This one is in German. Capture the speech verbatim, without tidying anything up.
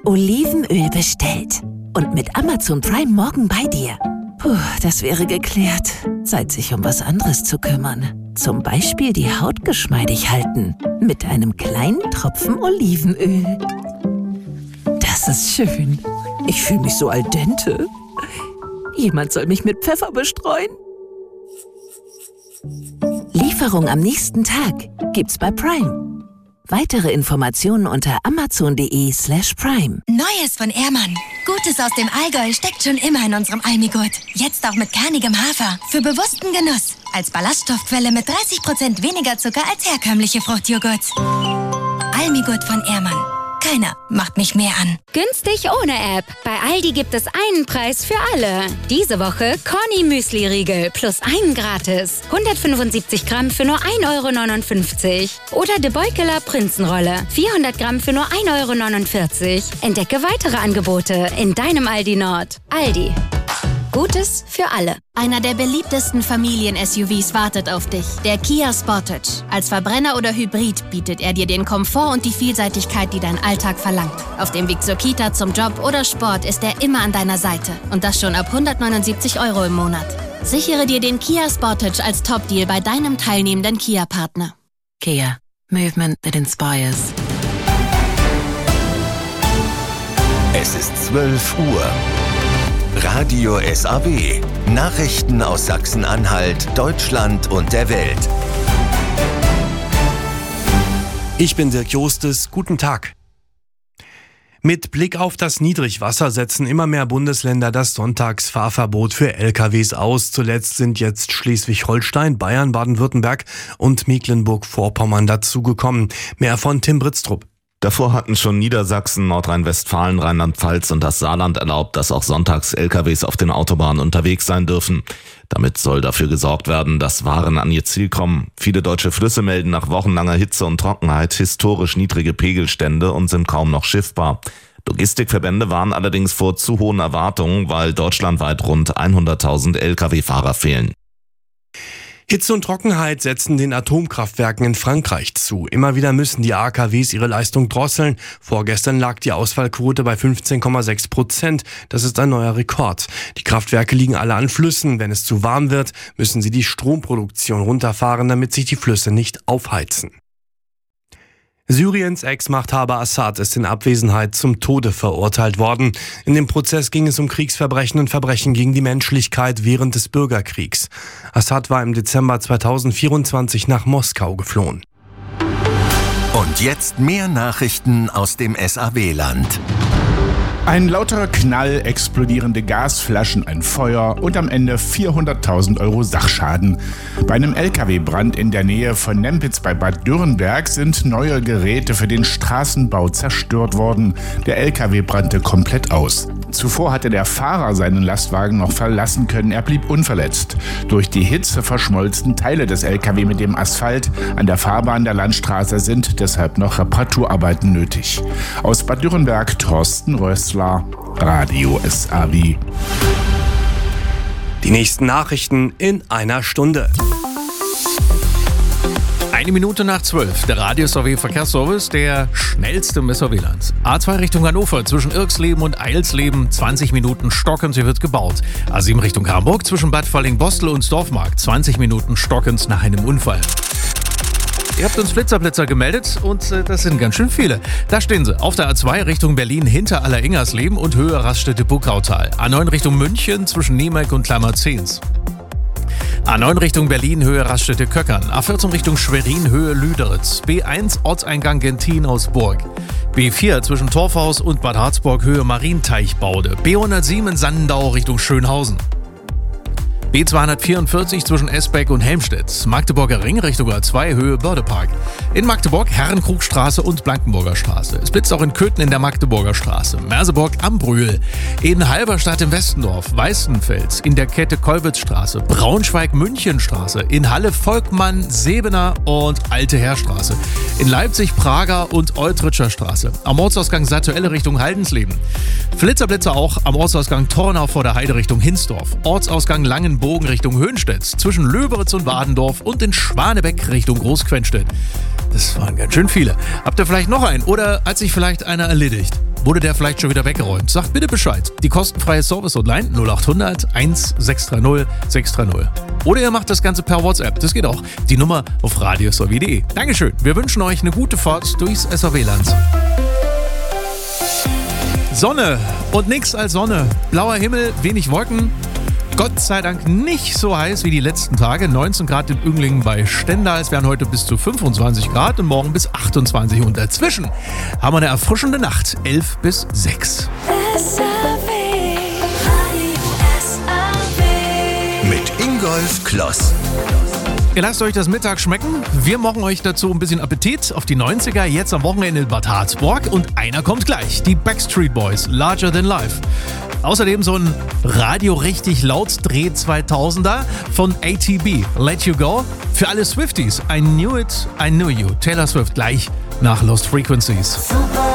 Olivenöl bestellt. Und mit Amazon Prime morgen bei dir. Puh, das wäre geklärt. Zeit, sich um was anderes zu kümmern. Zum Beispiel die Haut geschmeidig halten. Mit einem kleinen Tropfen Olivenöl. Das ist schön. Ich fühle mich so al dente. Jemand soll mich mit Pfeffer bestreuen. Lieferung am nächsten Tag gibt's bei Prime. Weitere Informationen unter amazon.de slash prime. Neues von Ehrmann. Gutes aus dem Allgäu steckt schon immer in unserem Almigurt. Jetzt auch mit kernigem Hafer. Für bewussten Genuss. Als Ballaststoffquelle mit dreißig Prozent weniger Zucker als herkömmliche Fruchtjoghurts. Almigurt von Ehrmann. Keiner macht mich mehr an. Günstig ohne App. Bei Aldi gibt es einen Preis für alle. Diese Woche Corny Müsli-Riegel plus einen gratis. hundertfünfundsiebzig Gramm für nur ein Euro neunundfünfzig. Oder De Beukeler Prinzenrolle. vierhundert Gramm für nur ein Euro neunundvierzig. Entdecke weitere Angebote in deinem Aldi Nord. Aldi. Gutes für alle. Einer der beliebtesten Familien-S U Vs wartet auf dich. Der Kia Sportage. Als Verbrenner oder Hybrid bietet er dir den Komfort und die Vielseitigkeit, die dein Alltag verlangt. Auf dem Weg zur Kita, zum Job oder Sport ist er immer an deiner Seite. Und das schon ab hundertneunundsiebzig Euro im Monat. Sichere dir den Kia Sportage als Top-Deal bei deinem teilnehmenden Kia-Partner. Kia. Movement that inspires. Es ist zwölf Uhr. Radio S A W. Nachrichten aus Sachsen-Anhalt, Deutschland und der Welt. Ich bin Dirk Jostes. Guten Tag. Mit Blick auf das Niedrigwasser setzen immer mehr Bundesländer das Sonntagsfahrverbot für L K Ws aus. Zuletzt sind jetzt Schleswig-Holstein, Bayern, Baden-Württemberg und Mecklenburg-Vorpommern dazugekommen. Mehr von Tim Britztrup. Davor hatten schon Niedersachsen, Nordrhein-Westfalen, Rheinland-Pfalz und das Saarland erlaubt, dass auch sonntags L K Ws auf den Autobahnen unterwegs sein dürfen. Damit soll dafür gesorgt werden, dass Waren an ihr Ziel kommen. Viele deutsche Flüsse melden nach wochenlanger Hitze und Trockenheit historisch niedrige Pegelstände und sind kaum noch schiffbar. Logistikverbände warnen allerdings vor zu hohen Erwartungen, weil deutschlandweit rund hunderttausend L K W-Fahrer fehlen. Hitze und Trockenheit setzen den Atomkraftwerken in Frankreich zu. Immer wieder müssen die A K Ws ihre Leistung drosseln. Vorgestern lag die Ausfallquote bei fünfzehn Komma sechs Prozent. Das ist ein neuer Rekord. Die Kraftwerke liegen alle an Flüssen. Wenn es zu warm wird, müssen sie die Stromproduktion runterfahren, damit sich die Flüsse nicht aufheizen. Syriens Ex-Machthaber Assad ist in Abwesenheit zum Tode verurteilt worden. In dem Prozess ging es um Kriegsverbrechen und Verbrechen gegen die Menschlichkeit während des Bürgerkriegs. Assad war im Dezember zweitausendvierundzwanzig nach Moskau geflohen. Und jetzt mehr Nachrichten aus dem S A W-Land. Ein lauterer Knall, explodierende Gasflaschen, ein Feuer und am Ende vierhunderttausend Euro Sachschaden. Bei einem L K W-Brand in der Nähe von Nempitz bei Bad Dürrenberg sind neue Geräte für den Straßenbau zerstört worden. Der L K W brannte komplett aus. Zuvor hatte der Fahrer seinen Lastwagen noch verlassen können, er blieb unverletzt. Durch die Hitze verschmolzen Teile des L K W mit dem Asphalt. An der Fahrbahn der Landstraße sind deshalb noch Reparaturarbeiten nötig. Aus Bad Dürrenberg, Thorsten Rössler, Radio S A W. Die nächsten Nachrichten in einer Stunde. Eine Minute nach zwölf, der Radio S A W Verkehrsservice, der schnellste im S A W-Land. A zwei Richtung Hannover, zwischen Irksleben und Eilsleben, zwanzig Minuten stockend, sie wird gebaut. A sieben Richtung Hamburg, zwischen Bad Falling-Bostel und Dorfmarkt, zwanzig Minuten stockend nach einem Unfall. Ihr habt uns Blitzerblitzer gemeldet und äh, das sind ganz schön viele. Da stehen sie, auf der A zwei Richtung Berlin hinter Alleringersleben und Höhe Raststätte Buckautal. A neun Richtung München zwischen Niemek und Klammerzehns. A neun Richtung Berlin, Höhe Raststätte Köckern. A vierzehn Richtung Schwerin, Höhe Lüderitz. B eins Ortseingang Gentin-Hausburg. B vier zwischen Torfhaus und Bad Harzburg, Höhe Marienteichbaude. B hundertsieben in Sandau Richtung Schönhausen. B zweihundertvierundvierzig zwischen Esbeck und Helmstedt. Magdeburger Ring Richtung A zwei, Höhe Bördepark. In Magdeburg Herrenkrugstraße und Blankenburger Straße. Es blitzt auch in Köthen in der Magdeburger Straße. Merseburg am Brühl. In Halberstadt im Westendorf. Weißenfels. In der Kette Kolwitzstraße. Braunschweig-Münchenstraße. In Halle Volkmann, Sebener und Alte Heerstraße. In Leipzig Prager und Eutritscher Straße. Am Ortsausgang Sattuelle Richtung Haldensleben. Flitzer-Blitzer auch am Ortsausgang Tornau vor der Heide Richtung Hinsdorf. Ortsausgang Langenbogen Richtung Höhenstedt, zwischen Löberitz und Wadendorf und in Schwanebeck Richtung Großquenstedt. Das waren ganz schön viele. Habt ihr vielleicht noch einen oder hat sich vielleicht einer erledigt? wurde der vielleicht schon wieder weggeräumt? Sagt bitte Bescheid. Die kostenfreie Service-Hotline null acht hundert sechs drei null sechs drei null. Oder ihr macht das Ganze per WhatsApp, das geht auch. Die Nummer auf radio s r w punkt d e. Dankeschön, wir wünschen euch eine gute Fahrt durchs S R W-Land. Sonne und nix als Sonne. Blauer Himmel, wenig Wolken. Gott sei Dank nicht so heiß wie die letzten Tage. neunzehn Grad in Önglingen bei Stendal. Es werden heute bis zu fünfundzwanzig Grad und morgen bis achtundzwanzig. Und dazwischen haben wir eine erfrischende Nacht. elf bis sechs. Mit Ingolf Kloss. Ihr lasst euch das Mittag schmecken. Wir machen euch dazu ein bisschen Appetit auf die neunziger. Jetzt am Wochenende in Bad Harzburg. Und einer kommt gleich. Die Backstreet Boys. Larger Than Life. Außerdem so ein Radio-richtig laut Dreh zweitausender von A T B. Let You Go. Für alle Swifties. I Knew It, I Knew You. Taylor Swift gleich nach Lost Frequencies.